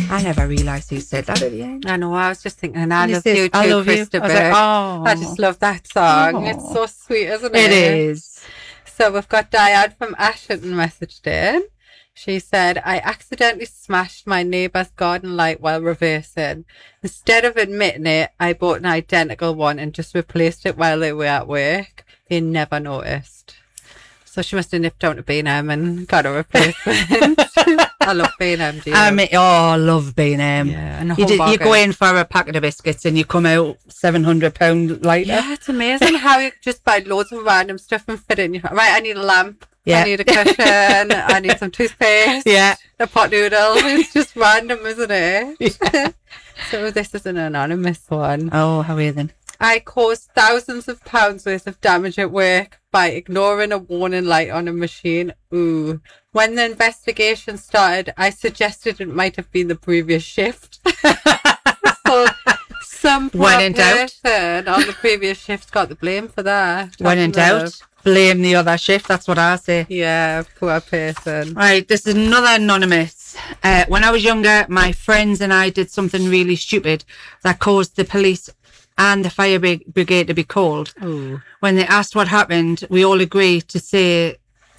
I never realised he said that at the end. I know, I was just thinking, and I And he love says, you "I too, love you." Christopher. I was like, oh. I just love that song. Oh. It's so sweet, isn't it? It is. So we've got Diane from Ashington messaged in. She said, I accidentally smashed my neighbour's garden light while reversing. Instead of admitting it, I bought an identical one and just replaced it while they were at work. They never noticed. So she must have nipped down to B&M and got a replacement. I love B&M, do you? I love B&M. Yeah, and you go in for a packet of biscuits and you come out £700 later. Yeah, it's amazing how you just buy loads of random stuff and fit it in your... Right, I need a lamp. Yeah. I need a cushion. I need some toothpaste. Yeah. A pot noodle. It's just random, isn't it? Yeah. So this is an anonymous one. Oh, how are you then? I caused thousands of pounds worth of damage at work by ignoring a warning light on a machine. Ooh. When the investigation started, I suggested it might have been the previous shift. So some poor When in doubt. person on the previous shift got the blame for that. When in doubt, blame the other shift. That's what I say. Yeah, poor person. Right, this is another anonymous. When I was younger, my friends and I did something really stupid that caused the police and the fire brigade to be called. Ooh. When they asked what happened, we all agreed to say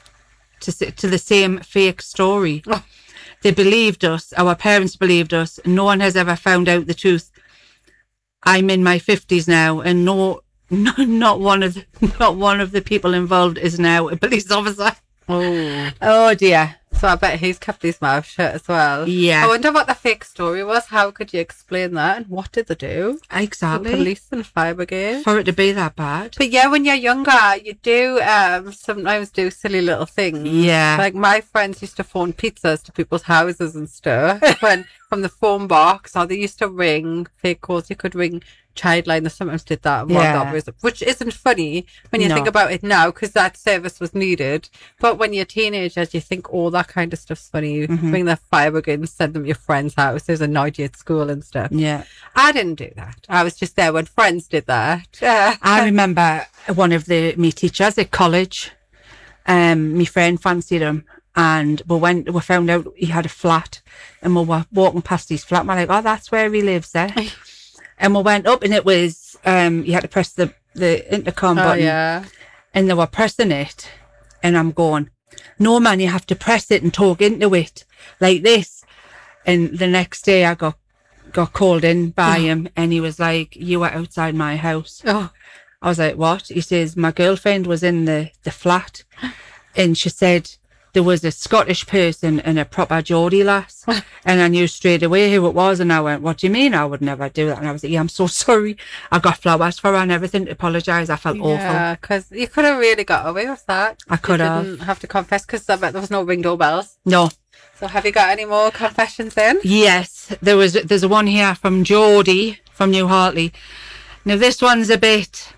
the same fake story. Oh. They believed us. Our parents believed us. No one has ever found out the truth. I'm in my 50s now, and not one of the people involved is now a police officer. Oh dear. So I bet he's kept his mouth shut as well. Yeah. I wonder what the fake story was. How could you explain that? And what did they do? Exactly. The police and fire brigade. For it to be that bad. But yeah, when you're younger, you do sometimes do silly little things. Yeah. Like my friends used to phone pizzas to people's houses and stuff from the phone box, or they used to ring fake calls. You could ring Childline. They sometimes did that, which isn't funny when you think about it now, because that service was needed. But when you're teenagers, you think all that kind of stuff's funny. You ring the fire brigade and send them to your friend's house. There's annoyed you at school and stuff. Yeah. I didn't do that. I was just there when friends did that. I remember one of my teachers at college. My friend fancied him, and we found out he had a flat, and we were walking past his flat. And we're like, oh, that's where he lives there. And we went up, and it was you had to press the intercom button. Yeah. And they were pressing it, and I'm going, no man, you have to press it and talk into it like this. And the next day I got called in by him, and he was like, you were outside my house. Oh. I was like, what? He says, my girlfriend was in the flat, and she said there was a Scottish person and a proper Geordie lass. And I knew straight away who it was, and I went, what do you mean? I would never do that. And I was like, yeah, I'm so sorry. I got flowers for her and everything to apologise. I felt awful. Yeah, because you could have really got away with that. I could have. You didn't have to confess, because I bet there was no ring doorbells. No. So have you got any more confessions in? Yes, there's a one here from Geordie from New Hartley. Now this one's a bit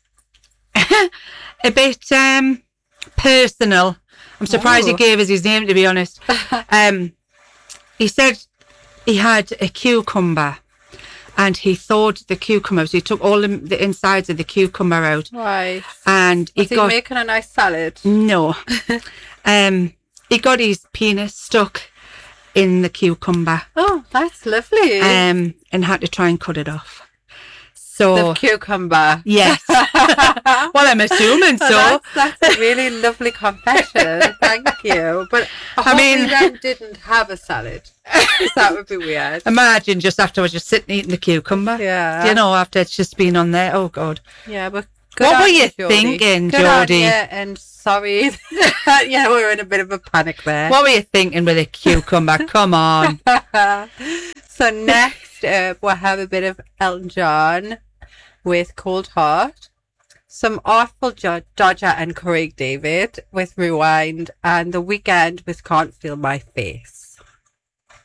personal. I'm surprised he gave us his name, to be honest. He said he had a cucumber, and he thawed the cucumber. So he took all the insides of the cucumber out. Right. And Was he making a nice salad? No. He got his penis stuck in the cucumber. Oh, that's lovely. And had to try and cut it off. So the cucumber. Yes. Well, I'm assuming so. That's a really lovely confession. Thank you. But I mean, then didn't have a salad. That would be weird. Imagine just afterwards, just sitting eating the cucumber. Yeah. You know, after it's just been on there. Oh God. Yeah, but what were you thinking, Geordie? And sorry. Yeah, we were in a bit of a panic there. What were you thinking with a cucumber? Come on. So next up, we'll have a bit of Elton John with Cold Heart, some Artful Dodger and Craig David with Rewind, and The Weeknd with Can't Feel My Face.